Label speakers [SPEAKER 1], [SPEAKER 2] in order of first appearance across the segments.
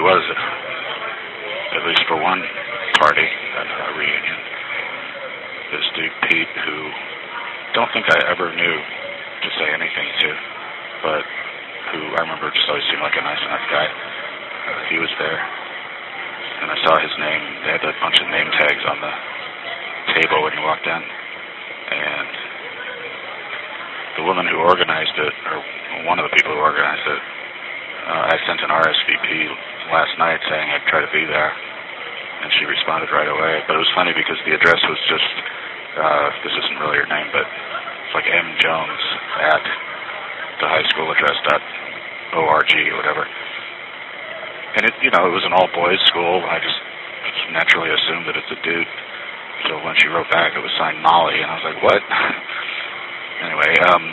[SPEAKER 1] was, at least for one party at a reunion. This dude Pete, who don't think I ever knew to say anything to, but who I remember just always seemed like a nice enough guy. He was there, and I saw his name. They had a bunch of name tags on the table when he walked in, and the woman who organized it, or one of the people who organized it, I sent an RSVP last night saying I'd try to be there, and she responded right away. But it was funny because the address was just, this isn't really her name, but it's like mjones at the high school address.org or whatever. And it, it was an all-boys school. I just naturally assumed that it's a dude. So when she wrote back, it was signed Molly, and I was like, what? Anyway,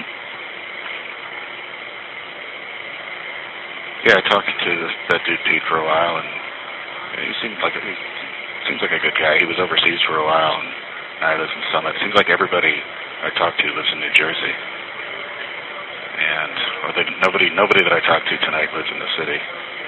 [SPEAKER 1] I talked to that dude Pete for a while, and he seems like a good guy. He was overseas for a while, and I live in Summit. It seems like everybody I talk to lives in New Jersey, and nobody that I talked to tonight lives in the city.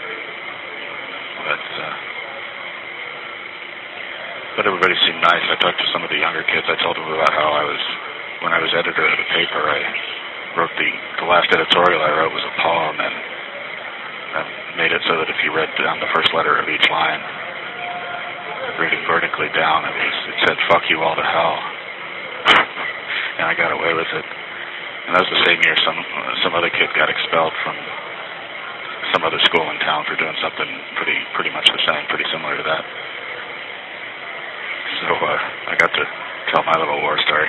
[SPEAKER 1] But everybody seemed nice. I talked to some of the younger kids. I told them about how when I was editor of the paper, I wrote the last editorial I wrote was a poem, and I made it so that if you read down the first letter of each line, reading vertically down, it said, "Fuck you all to hell." And I got away with it. And that was the same year some other kid got expelled from some other school in town for doing something pretty much the same, pretty similar to that. So I got to tell my little war story.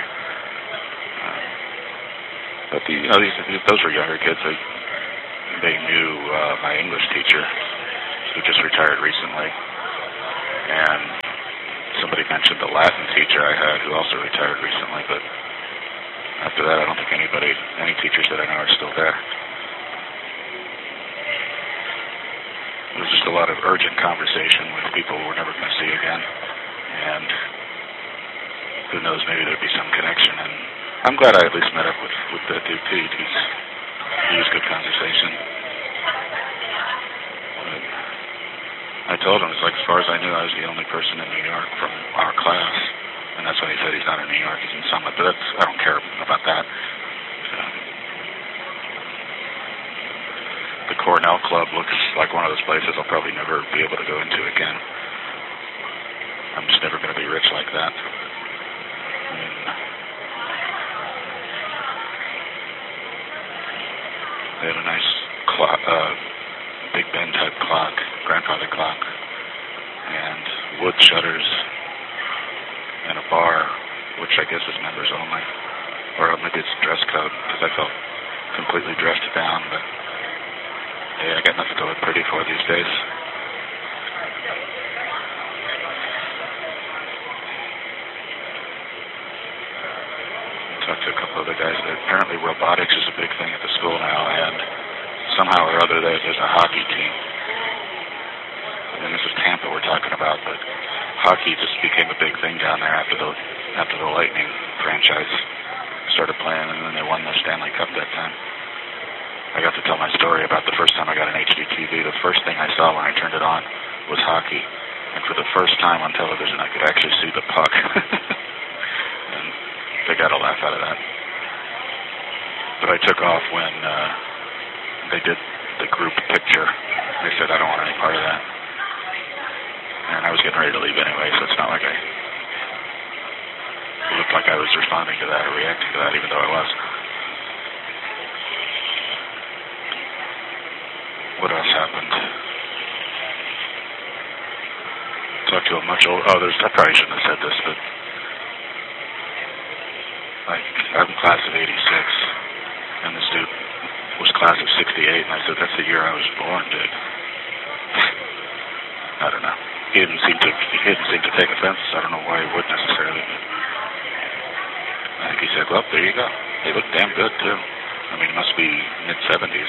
[SPEAKER 1] But those were younger kids. They knew my English teacher, who just retired recently, and somebody mentioned the Latin teacher I had, who also retired recently. But after that, I don't think any teachers that I know are still there. It was just a lot of urgent conversation with people we're never going to see again. And who knows, maybe there'd be some connection. And I'm glad I at least met up with that dude Pete. He was good conversation. But I told him, it's like, as far as I knew, I was the only person in New York from our class. And that's when he said he's not in New York, he's in Summit. But I don't care about that. The Cornell Club looks like one of those places I'll probably never be able to go into again. I'm just never going to be rich like that. They had a nice clock, Big Ben type clock, grandfather clock, and wood shutters, and a bar, which I guess is members only, or maybe it's dress code, because I felt completely dressed down. But hey, I got nothing to look pretty for these days. Talked to a couple other guys. Apparently robotics is a big thing at the school now, and somehow or other there's a hockey team. I mean, this is Tampa we're talking about, but hockey just became a big thing down there after the Lightning franchise started playing, and then they won the Stanley Cup that time. I got to tell my story about the first time I got an HD TV. The first thing I saw when I turned it on was hockey, and for the first time on television I could actually see the puck. And they got a laugh out of that. But I took off when they did the group picture. They said, I don't want any part of that. And I was getting ready to leave anyway, so it's not like it looked like I was responding to that or reacting to that, even though I was. What else happened? Talked to a much older... I probably shouldn't have said this, but I'm class of 86, and this dude was class of 68, and I said, that's the year I was born, dude. I don't know. He didn't seem to take offense. I don't know why he would necessarily, but I think he said, well, there you go. They look damn good, too. I mean, it must be mid-70s.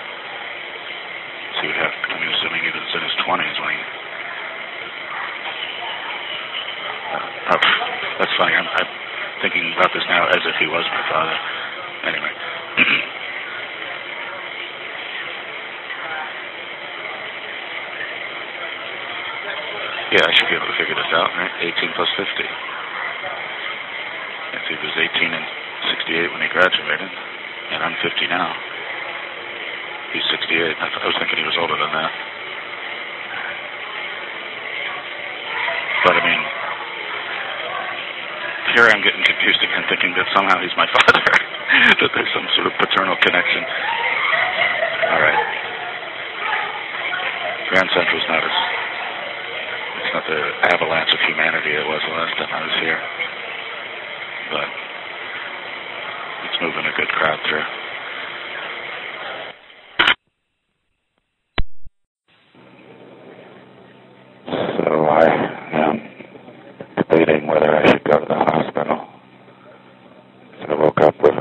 [SPEAKER 1] So he would have, assuming he was in his 20s when he... that's funny. I'm thinking about this now as if he was my father. Anyway. Yeah, I should be able to figure this out, right? 18 plus 50. If he was 18 and 68 when he graduated, and I'm 50 now. He's 68. I was thinking he was older than that. But I mean, here I'm getting confused again, thinking that somehow he's my father, that there's some sort of paternal connection. All right. Grand Central's not it's not the avalanche of humanity it was the last time I was here. But it's moving a good crowd through. So I am debating whether I should go to the hospital. So I woke up with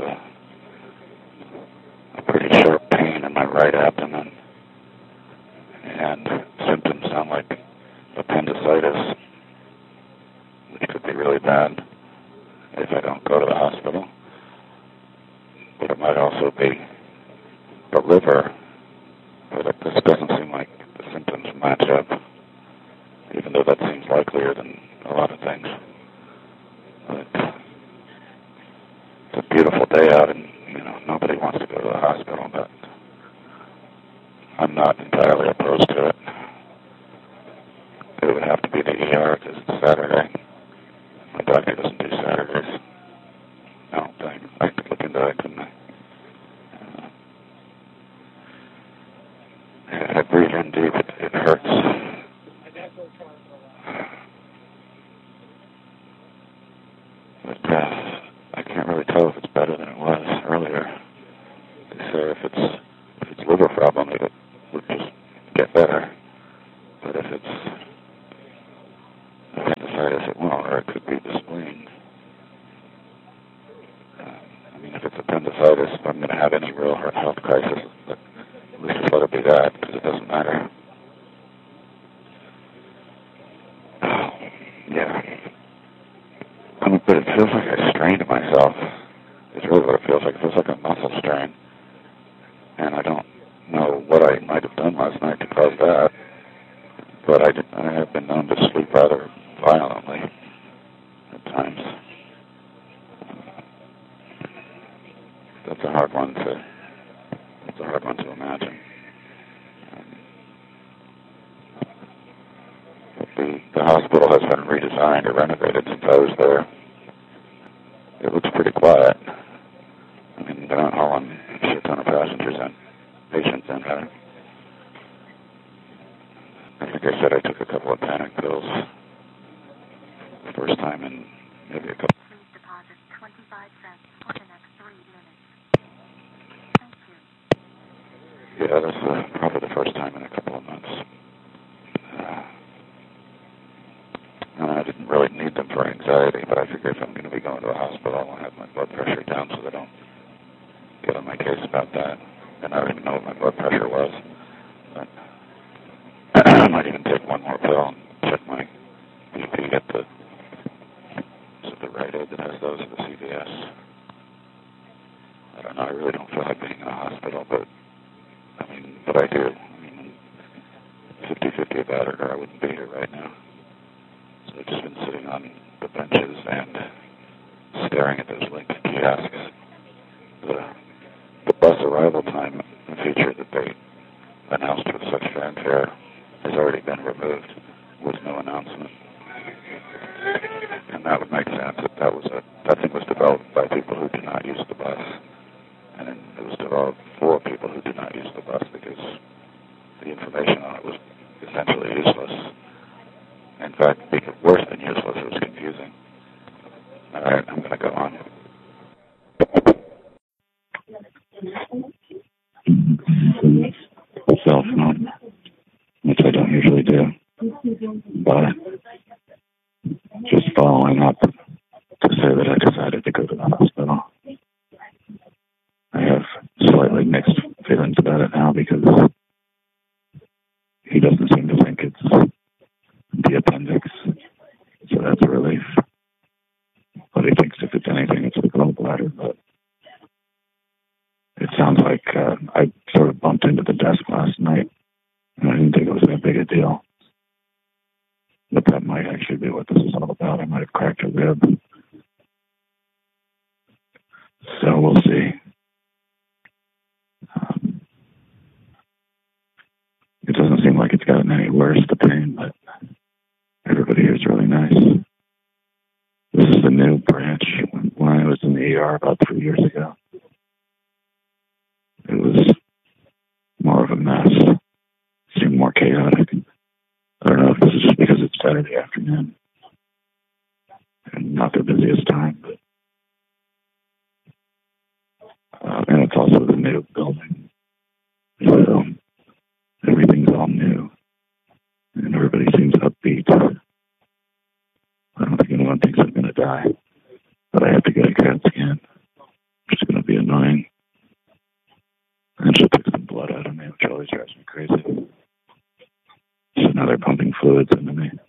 [SPEAKER 1] a pretty sharp pain in my right abdomen, and symptoms sound like appendicitis, which could be really bad if I don't go to the hospital. But it might also be the liver, but this doesn't seem like the symptoms match up, even though that seems likelier than a lot of things. But it's a beautiful day out, and nobody wants to go to the hospital, but I'm not entirely opposed to it. It would have to be the ER because it's Saturday. My doctor doesn't do Saturdays. I don't think. I could look into that, couldn't I? I breathe in deep. It hurts. But I can't really tell if it's better than it was earlier. They say if it's liver problem, it would just get better. But if it's appendicitis, it won't, or it could be the spleen. If it's appendicitis, if I'm going to have any real health crisis, at least just let it be that, because it doesn't matter. Yeah. But it feels like I strained myself. It's really what it feels like. It feels like a muscle strain. And I don't know what I might have done last night to cause that. But I have been known to sleep rather violently at times. That's a hard one to imagine. The hospital has been redesigned or renovated since I was there. It looks pretty quiet. I mean, they're not hauling a shit ton of patients in there. I think I said I took a couple of panic pills. First time in maybe a couple.
[SPEAKER 2] Please deposit 25 cents for the next 3 minutes. Thank you.
[SPEAKER 1] Yeah, that's probably the first time in a couple of months. I didn't really need them for anxiety, but I figure if I'm going to be going to the hospital, I'll have my blood pressure down so they don't get on my case about that. And I don't even know what my blood pressure was. But I might even take one more pill and check my BP at the Rite Aid that has those at the CVS. I don't know. I really don't feel like being in a hospital, but I do. 50-50 about it, or I wouldn't be here right now. So I've just been sitting on the benches and staring at those linked kiosks. The bus arrival time feature that they announced with such fanfare has already been removed with no announcement. And that would make sense that thing was developed by people who do not use the bus. And it was developed for people who do not use the bus because the information on it was essentially useless. In fact, worse than useless, it was confusing. All right, I'm going to go on. A cell phone, which I don't usually do, but just following up to say that I decided to go to the hospital. I have slightly mixed feelings about it now because he doesn't seem to think it's the appendix, so that's a relief. But he thinks if it's anything, it's the gallbladder. But it sounds like I sort of bumped into the desk last night, and I didn't think it was that big a deal.
[SPEAKER 3] But that might actually be what this is all about. I might have cracked a rib. So we'll see. It doesn't seem like it's gotten any worse, the pain, but everybody here is really nice. This is the new branch. When I was in the ER about 3 years ago, it was more of a mess. It seemed more chaotic. I don't know if this is just because it's Saturday afternoon and not their busiest time, but and it's also the new building. So everything's all new, and everybody seems upbeat. I don't think anyone thinks I'm going to die, but I have to get a CAT scan, which is going to be annoying. And she'll take some blood out of me, which always drives me crazy. So now they're pumping fluids into me.